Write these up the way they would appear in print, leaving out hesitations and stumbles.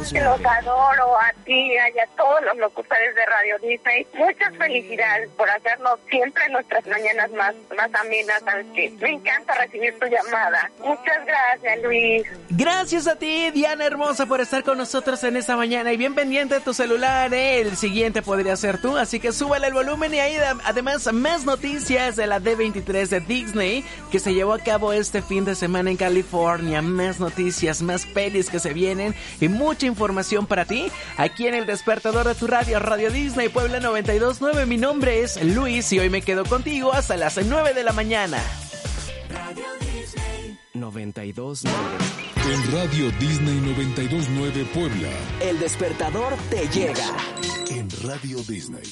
que los adoro, a ti, y a todos los locutores de Radio Disney. Muchas felicidades por hacernos siempre nuestras mañanas más amenas, ¿sabes qué? Me encanta recibir tu llamada. Muchas gracias, Luis. Gracias a ti, Diana hermosa, por estar con nosotros en esta mañana. Y bien pendiente de tu celular, el siguiente podría ser tú, así que súbale el volumen. Y ahí además más noticias de la D23 de Disney que se llevó a cabo este fin de semana en California. Más noticias, más pelis que se vienen y mucha información para ti aquí en el despertador de tu radio, Radio Disney Puebla 92.9. Mi nombre es Luis y hoy me quedo contigo hasta las 9 de la mañana. Radio Disney 92.9. En Radio Disney 92.9 Puebla, el despertador te llega. En Radio Disney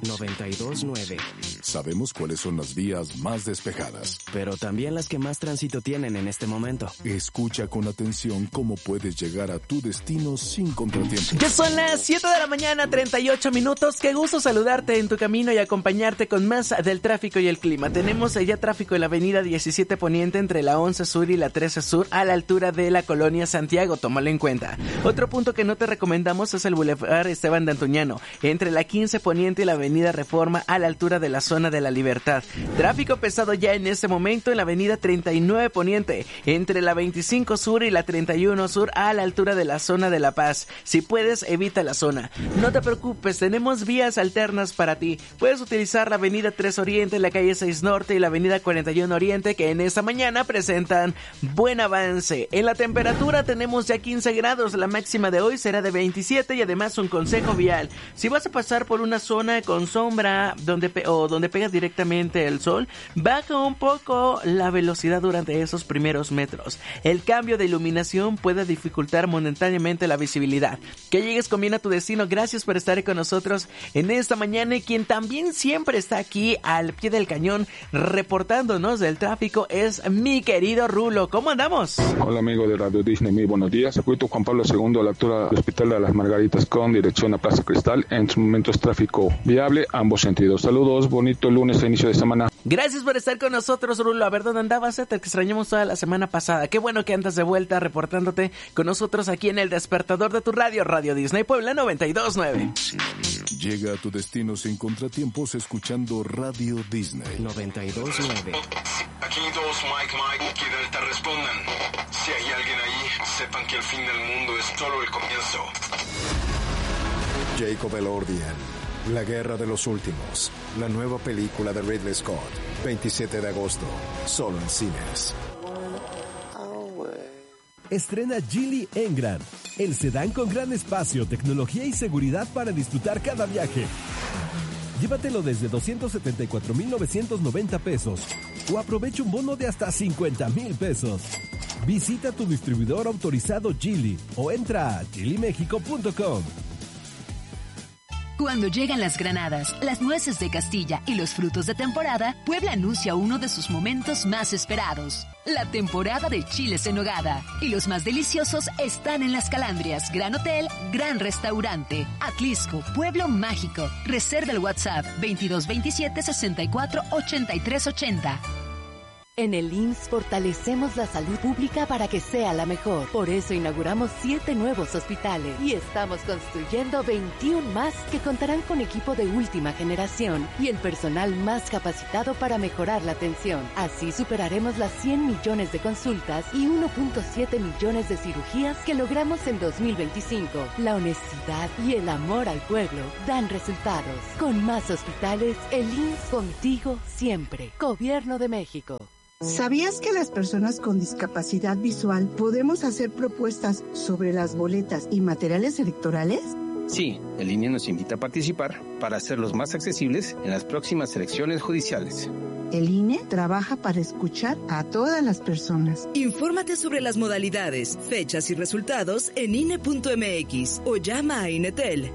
92.9. Sabemos cuáles son las vías más despejadas, pero también las que más tránsito tienen en este momento. Escucha con atención cómo puedes llegar a tu destino sin contratiempos. Ya son las 7 de la mañana, 38 minutos. Qué gusto saludarte en tu camino y acompañarte con más del tráfico y el clima. Tenemos ya tráfico en la avenida 17 Poniente entre la 11 Sur y la 13 Sur a la altura de la Colonia Santiago. Tómalo en cuenta. Otro punto que no te recomendamos es el Boulevard Esteban de Antuñano entre la 15 Poniente y la avenida Reforma a la altura de la zona de la Libertad. Tráfico pesado ya en este momento en la avenida 39 Poniente entre la 25 Sur y la 31 Sur a la altura de la zona de La Paz. Si puedes, evita la zona. No te preocupes, tenemos vías alternas para ti. Puedes utilizar la avenida 3 Oriente, la calle 6 Norte y la avenida 41 Oriente, que en esta mañana presentan buen avance. En la temperatura tenemos ya 15 grados, la máxima de hoy será de 27 y además un consejo vial. Si vas a pasar por una zona con sombra donde pegas directamente el sol, baja un poco la velocidad durante esos primeros metros. El cambio de iluminación puede dificultar momentáneamente la visibilidad. Que llegues con bien a tu destino. Gracias por estar con nosotros en esta mañana, y quien también siempre está aquí al pie del cañón reportándonos del tráfico es mi querido Rulo. ¿Cómo andamos? Hola amigo de Radio Disney, muy buenos días. Circuito Juan Pablo II a la altura del Hospital de las Margaritas con dirección a Plaza Cristal. En estos momentos tráfico viable, ambos sentidos. Saludos, bonito lunes a inicio de semana. Gracias por estar con nosotros, Rulo. A ver, ¿dónde andabas? Te extrañamos toda la semana pasada. Qué bueno que andas de vuelta reportándote con nosotros aquí en el despertador de tu radio, Radio Disney Puebla 92.9. Llega a tu destino sin contratiempos escuchando Radio Disney 92.9. Aquí dos, Mike, que Delta respondan. Si hay alguien ahí, sepan que el fin del mundo es solo el comienzo. Jacob Elordian, La Guerra de los Últimos, la nueva película de Ridley Scott, 27 de agosto, solo en cines. Estrena Geely Engram, el sedán con gran espacio, tecnología y seguridad para disfrutar cada viaje. Llévatelo desde 274,990 pesos o aprovecha un bono de hasta 50,000 pesos. Visita tu distribuidor autorizado Geely o entra a geelymexico.com. Cuando llegan las granadas, las nueces de Castilla y los frutos de temporada, Puebla anuncia uno de sus momentos más esperados. La temporada de chiles en nogada. Y los más deliciosos están en Las Calandrias, Gran Hotel, Gran Restaurante. Atlisco, Pueblo Mágico. Reserva el WhatsApp 2227 64 83 80. En el IMSS fortalecemos la salud pública para que sea la mejor. Por eso inauguramos 7 nuevos hospitales y estamos construyendo 21 más que contarán con equipo de última generación y el personal más capacitado para mejorar la atención. Así superaremos las 100 millones de consultas y 1.7 millones de cirugías que logramos en 2025. La honestidad y el amor al pueblo dan resultados. Con más hospitales, el IMSS contigo siempre. Gobierno de México. ¿Sabías que las personas con discapacidad visual podemos hacer propuestas sobre las boletas y materiales electorales? Sí, el INE nos invita a participar para hacerlos más accesibles en las próximas elecciones judiciales. El INE trabaja para escuchar a todas las personas. Infórmate sobre las modalidades, fechas y resultados en INE.mx o llama a INETEL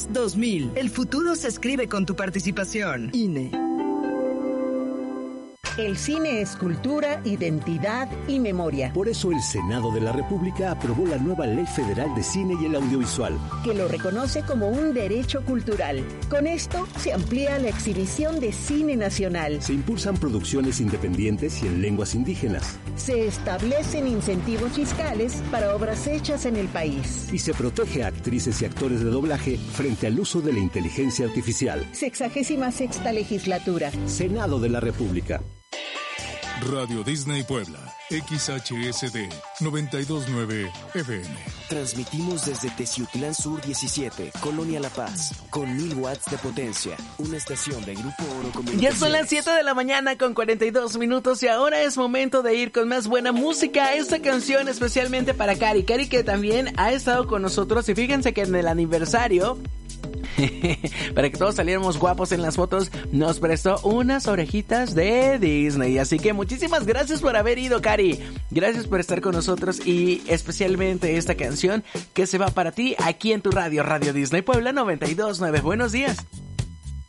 800-433-2000. El futuro se escribe con tu participación. INE. El cine es cultura, identidad y memoria. Por eso el Senado de la República aprobó la nueva Ley Federal de Cine y el Audiovisual, que lo reconoce como un derecho cultural. Con esto se amplía la exhibición de cine nacional. Se impulsan producciones independientes y en lenguas indígenas. Se establecen incentivos fiscales para obras hechas en el país. Y se protege a actrices y actores de doblaje frente al uso de la inteligencia artificial. 66ª legislatura. Senado de la República. Radio Disney Puebla, XHSD 929 FM. Transmitimos desde Teciutlán Sur 17, Colonia La Paz, con 1000 watts de potencia. Una estación de Grupo Oro Comunicaciones. Ya son las 7 de la mañana con 42 minutos y ahora es momento de ir con más buena música. Esta canción especialmente para Cari. Cari, que también ha estado con nosotros, y fíjense que en el aniversario, para que todos saliéramos guapos en las fotos, nos prestó unas orejitas de Disney. Así que muchísimas gracias por haber ido, Cari. Gracias por estar con nosotros y especialmente esta canción que se va para ti aquí en tu radio, Radio Disney Puebla 92.9. Buenos días.